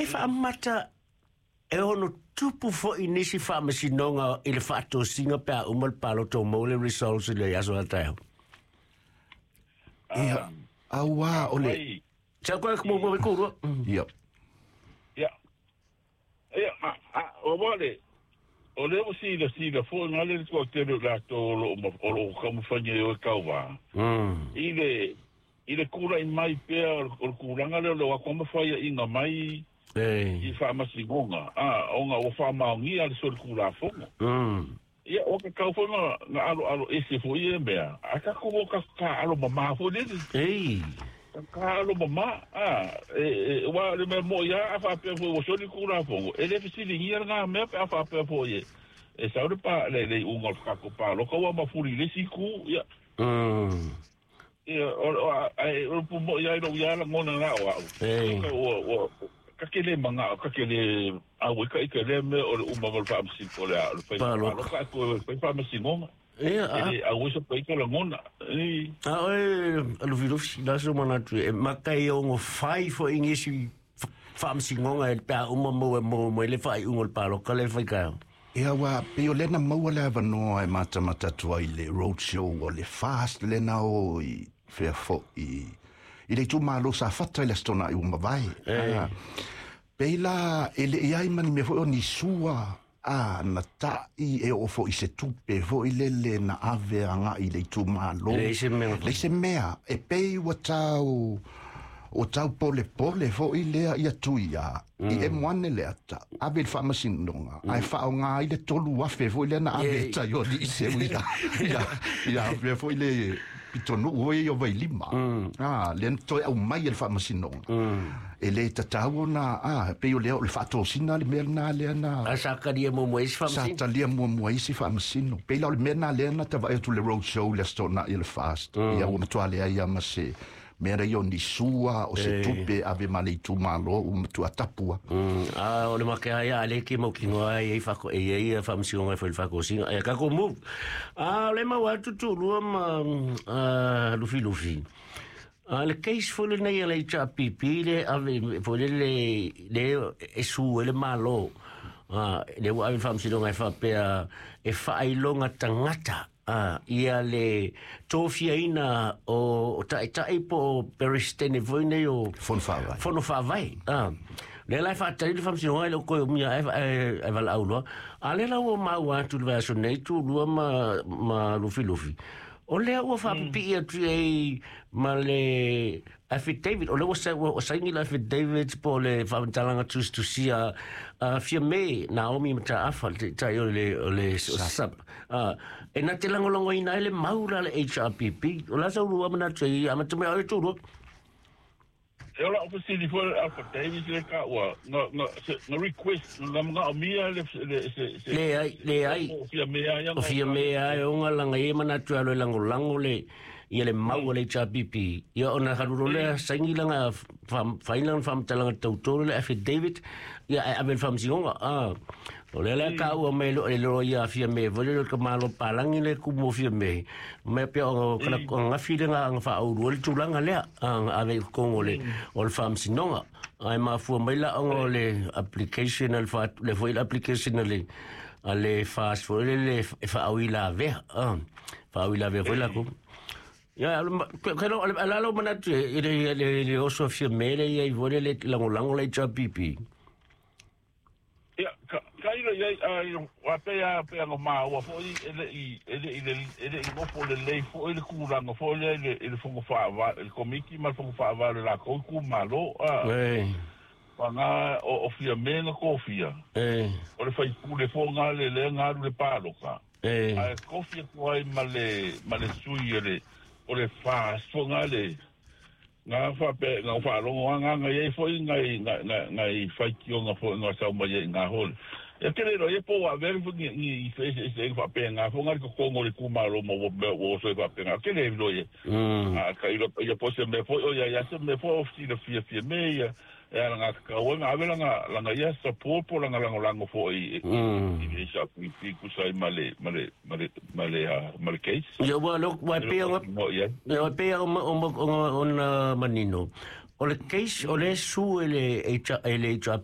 fa mata e ono tupu fo inisi fa masinonga ile fato singa pa umal palo to mole results le yaso atao. Ia, aua, ole. Sa koe mo ko. Ia. Ia. Ia, o vale. O le o sila fo ngale ko te la to o como fanye o kauva. Ile kura in mai pe o kura ngale lo como foi inga mai i fa masingonga. Onga o fa maungi al so kura fo. Ia o ka kau fo na alo ese fo ie mea. Aka ko ka alo mama fo le. Ka alo mama. Wa le me mo ya afa pe fo so ni kura fo. Ele fisi ni nga me afa pe fo ie. E sa pa le unga ka ko pa lo ko ma furi le siku ia. Ia o mo ya no ya la ngona na wa. O ka kele manga ka kele awe ka ikele me o uma mo fa msi ko le fa lo ka ko fa msi ngoma awe so pe ka la ngona lo viro da so mana tu ma kai o ngo fai fo ingisi fa msi ngonga el pa uma mo le fai ungol pa lo ka le fai ka ia wa pe o lena mau le vano e mata tua i le roadshow o le fast lena o i fe fo i le tu malo sa fatta le stona i uma vai Pela ele ai mani me foi ni sua na ta i e o fo i se tupe fo i le na ave anga i le tu malo le se mea e pei o tau pole fo i le ia tuia i e moane le ata ave fa masinonga ai fa nga i le tolu afe fo i le na ave ta yo di se uia ia fo i le pitonu oi o vai lima len to au mai le fa masinonga e le tatau na pe o le fa to sina le merna le na asaka dia mo mo isi fa masino sa dia mo isi fa masino pe le merna le na ta vai to le road show le sto na il fast ia una to ale ia ma se mera io ni sua o se tupe ave male tu malo tu atapua o le maka ia le ki mo ki ngoa e fa ko e fa masino e fa ko singa e ka ko mu le ma wa tu lu ma lufi le case for le nei le chapipi le ave for le esu le malo le wa fam si longa fa pe e fa ai longa tangata ia le tofia ina o tai po peristene voine o fon fa vai le la fa tai fam si longa le ko mia e val aulo ale la o ma wa tu le so nei tu lu ma lufi o le o fa pi e ma le affidavit o le o sa ngi la affidavit po le fa talanga tu sia firme Naomi mata afa ta yo le sap e na te langolongo ina le maura le HRPP o la sa ru ama na tei ama te me o tu eu la ofisi di for alfa Davis le ka wa no request no nga mia le ai o fia mea o nga langa e mana tu alo langolango le ia le mau le chapipi ia ona haruro le sangilanga final fam talanga tautor le affidavit ia aben fam singa o le ka o me le ia fia me vole le ka malo palangi le ku mo fia me pe o kana nga filinga nga fa o le tulanga le ave ko le o fam singa ai ma fu mai la o le application al fa le foi l'application le fast for le fa o ila ve fa o ila ve la ko ya kalau ala mana tu le oso firme le ia vole le langolango le chapipi ya kai le wa pe no ma wa fo ele go fo le fo ele kuranga fo ele fo fa va el komiki ma fo fa va la ko ku malo nga o firme na kofia o le fai ku le fo nga le nga le palo ka kofia ko ai male sui ele o le fa songale nga fa pe nga fa lo nga ye fo nga fa ki nga fo nga sa mo ye nga hol e kele ro ye po a ver ni fe se fa pe nga fo nga ko ngo le kuma lo mo o so fa pe nga kele lo ye ka ilo ye po se me fo ya se me fo fi le fi me ya nga ka o nga avela nga ya support po nga lango fo i sa fi ku sai male case yo wa lo wa pe on manino o le case o le su ele